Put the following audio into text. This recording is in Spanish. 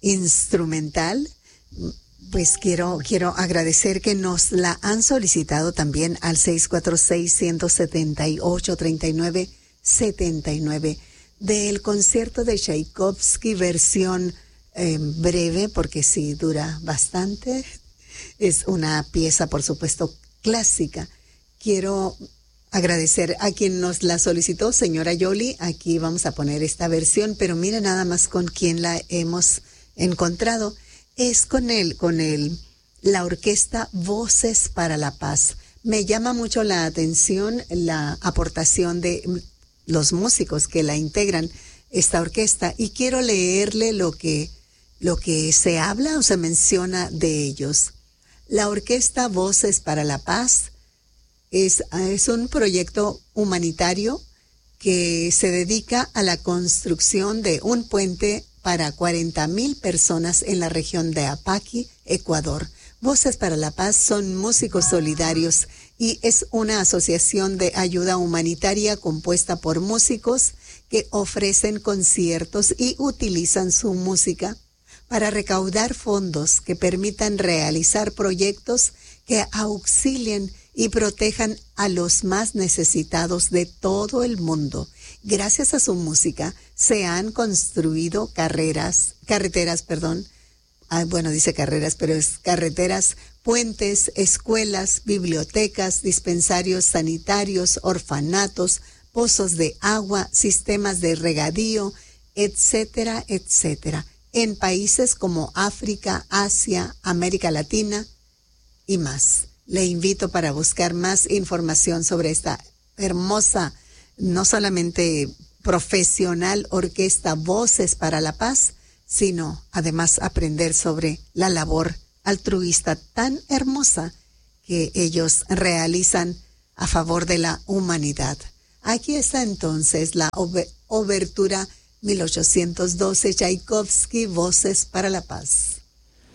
instrumental, pues quiero agradecer que nos la han solicitado también al 646-178-3979 del concierto de Tchaikovsky, versión breve, porque sí dura bastante. Es una pieza, por supuesto, clásica. Quiero agradecer a quien nos la solicitó, señora Yoli. Aquí vamos a poner esta versión, pero mire nada más con quién la hemos encontrado. Es con la orquesta Voces para la Paz. Me llama mucho la atención la aportación de los músicos que la integran, esta orquesta, y quiero leerle lo que se habla o se menciona de ellos. La orquesta Voces para la Paz es un proyecto humanitario que se dedica a la construcción de un puente para 40,000 personas en la región de Apaqui, Ecuador. Voces para la Paz son músicos solidarios y es una asociación de ayuda humanitaria compuesta por músicos que ofrecen conciertos y utilizan su música para recaudar fondos que permitan realizar proyectos que auxilien y protejan a los más necesitados de todo el mundo. Gracias a su música se han construido carreteras, dice carreras, pero es carreteras, puentes, escuelas, bibliotecas, dispensarios sanitarios, orfanatos, pozos de agua, sistemas de regadío, etcétera, etcétera, en países como África, Asia, América Latina y más. Le invito para buscar más información sobre esta hermosa, no solamente profesional orquesta Voces para la Paz, sino además aprender sobre la labor altruista tan hermosa que ellos realizan a favor de la humanidad. Aquí está entonces la obertura 1812, Tchaikovsky, Voces para la Paz.